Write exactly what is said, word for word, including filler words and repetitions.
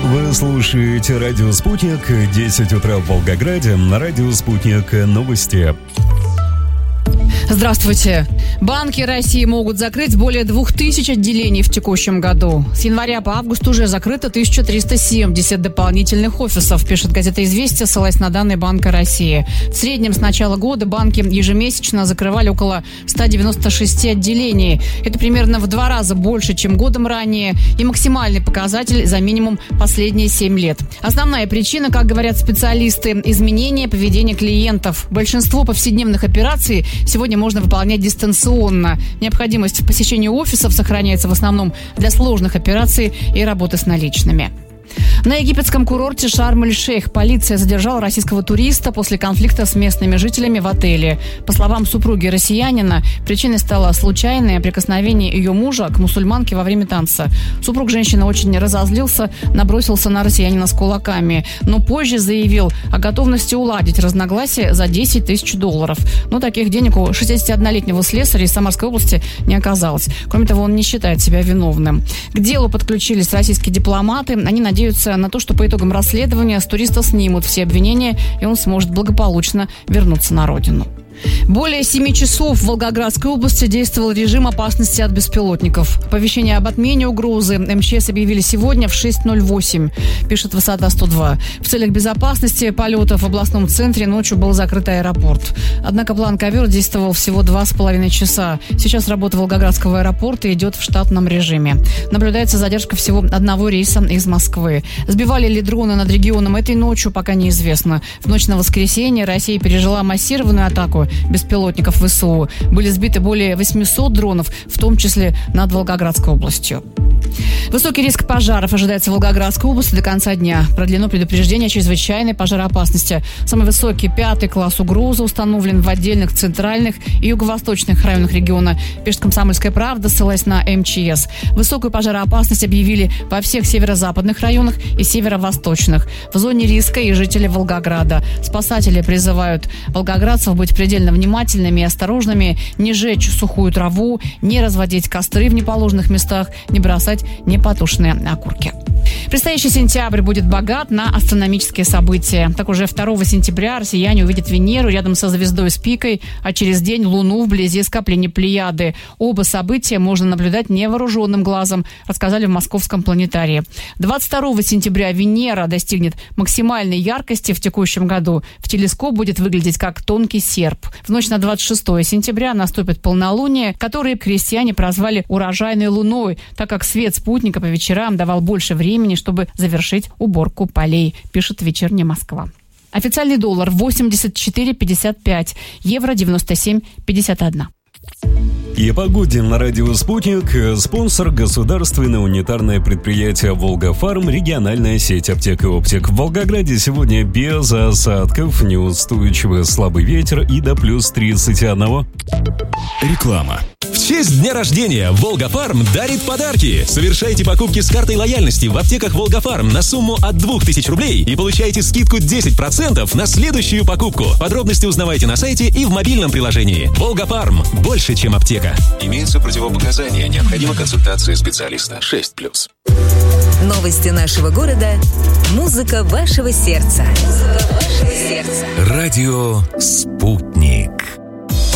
Вы слушаете радио «Спутник», десять утра в Волгограде, на радио «Спутник» новости. Здравствуйте. Банки России могут закрыть более двух тысяч отделений в текущем году. С января по август уже закрыто тысяча триста семьдесят дополнительных офисов, пишет газета «Известия», ссылаясь на данные Банка России. В среднем с начала года банки ежемесячно закрывали около ста девяноста шести отделений. Это примерно в два раза больше, чем годом ранее, и максимальный показатель за минимум последние семь лет. Основная причина, как говорят специалисты, изменение поведения клиентов. Большинство повседневных операций сегодня можно выполнять дистанционно. Необходимость в посещении офисов сохраняется в основном для сложных операций и работы с наличными. На египетском курорте Шарм-эль-Шейх полиция задержала российского туриста после конфликта с местными жителями в отеле. По словам супруги россиянина, причиной стало случайное прикосновение ее мужа к мусульманке во время танца. Супруг женщины очень разозлился, набросился на россиянина с кулаками, но позже заявил о готовности уладить разногласия за десять тысяч долларов. Но таких денег у шестидесятиоднолетнего слесаря из Самарской области не оказалось. Кроме того, он не считает себя виновным. К делу подключились российские дипломаты. Они надеются на то, что по итогам расследования с туриста снимут все обвинения, и он сможет благополучно вернуться на родину. Более семи часов в Волгоградской области действовал режим опасности от беспилотников. Оповещение об отмене угрозы эм че эс объявили сегодня в шесть ноль восемь, пишет Высота сто два. В целях безопасности полетов в областном центре ночью был закрыт аэропорт. Однако план «Ковер» действовал всего два с половиной часа. Сейчас работа Волгоградского аэропорта идет в штатном режиме. Наблюдается задержка всего одного рейса из Москвы. Сбивали ли дроны над регионом этой ночью, пока неизвестно. В ночь на воскресенье Россия пережила массированную атаку беспилотников вэ эс у. Были сбиты более восьмисот дронов, в том числе над Волгоградской областью. Высокий риск пожаров ожидается в Волгоградской области до конца дня. Продлено предупреждение о чрезвычайной пожароопасности. Самый высокий пятый класс угрозы установлен в отдельных центральных и юго-восточных районах региона, пишет «Комсомольская правда», ссылаясь на эм че эс. Высокую пожароопасность объявили во всех северо-западных районах и северо-восточных. В зоне риска и жители Волгограда. Спасатели призывают волгоградцев быть предельно внимательными и осторожными, не жечь сухую траву, не разводить костры в неположенных местах, не бросать непотушенные окурки. Предстоящий сентябрь будет богат на астрономические события. Так уже второго сентября россияне увидят Венеру рядом со звездой Спикой, а через день Луну вблизи скопления Плеяды. Оба события можно наблюдать невооруженным глазом, рассказали в Московском планетарии. двадцать второго сентября Венера достигнет максимальной яркости в текущем году. В телескоп будет выглядеть как тонкий серп. В ночь на двадцать шестого сентября наступит полнолуние, которое крестьяне прозвали урожайной луной, так как свет спутника по вечерам давал больше времени, чтобы завершить уборку полей, пишет «Вечерняя Москва». Официальный доллар восемьдесят четыре пятьдесят пять, евро девяносто семь пятьдесят один. И о погоде на радио «Спутник». Спонсор — государственное унитарное предприятие «Волгафарм», региональная сеть аптек и оптик. В Волгограде сегодня без осадков, неустойчивый слабый ветер и до плюс тридцать один. Реклама. В честь дня рождения Волгафарм дарит подарки. Совершайте покупки с картой лояльности в аптеках Волгафарм на сумму от двух тысяч рублей и получайте скидку десять процентов на следующую покупку. Подробности узнавайте на сайте и в мобильном приложении. Волгафарм. Больше, чем аптека. Имеются противопоказания. Необходима консультация специалиста. шесть плюс. Новости нашего города. Музыка вашего сердца. Музыка вашего сердца. Радио «Спутник».